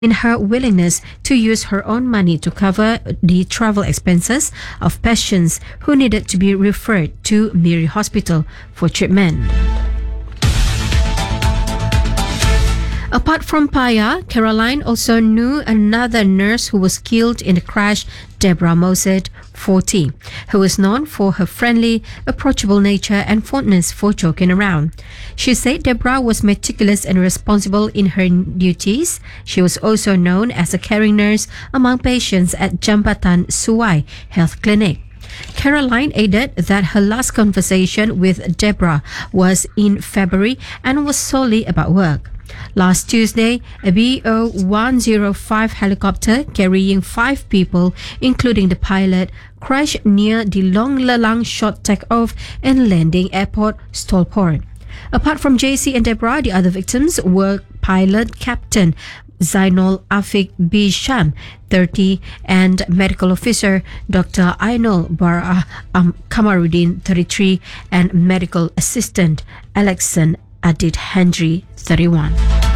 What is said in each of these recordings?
in her willingness to use her own money to cover the travel expenses of patients who needed to be referred to Miri Hospital for treatment. Apart from Paya, Caroline also knew another nurse who was killed in the crash, Deborah Mossad, 40, who was known for her friendly, approachable nature and fondness for joking around. She said Deborah was meticulous and responsible in her duties. She was also known as a caring nurse among patients at Jambatan Suwai Health Clinic. Caroline added that her last conversation with Deborah was in February and was solely about work. Last Tuesday, a BO-105 helicopter carrying 5 people, including the pilot, crashed near the Long Lelang short takeoff and landing airport, Stolport. Apart from JC and Deborah, the other victims were pilot Captain Zainul Afiq Bisham, 30, and medical officer Dr. Ainul Bara Kamaruddin, 33, and medical assistant Alexan Adit Hendry, 31.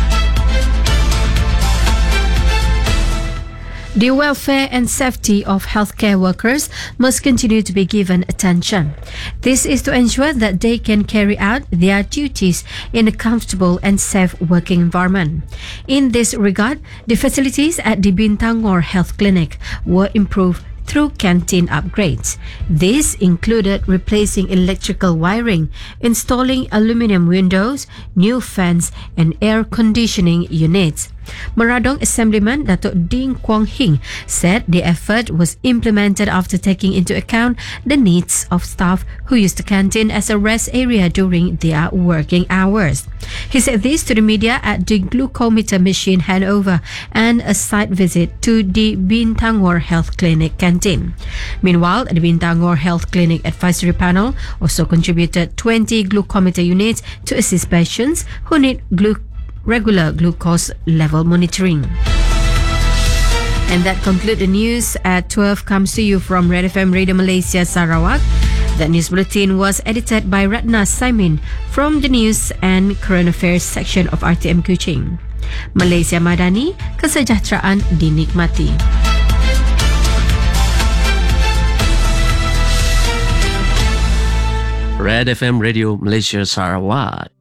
The welfare and safety of healthcare workers must continue to be given attention. This is to ensure that they can carry out their duties in a comfortable and safe working environment. In this regard, the facilities at the Bintangor Health Clinic were improved through canteen upgrades. This included replacing electrical wiring, installing aluminum windows, new fans, and air conditioning units. Meradong Assemblyman Datuk Ding Kwong Hing said the effort was implemented after taking into account the needs of staff who use the canteen as a rest area during their working hours. He said this to the media at the glucometer machine handover and a site visit to the Bintangor Health Clinic canteen. Meanwhile, the Bintangor Health Clinic Advisory Panel also contributed 20 glucometer units to assist patients who need regular glucose level monitoring. And that concludes the news at 12 comes to you from Red FM Radio Malaysia Sarawak. The news bulletin was edited by Ratna Simon from the News and Current Affairs section of RTM Kuching. Malaysia Madani, kesejahteraan dinikmati. Red FM Radio Malaysia Sarawak.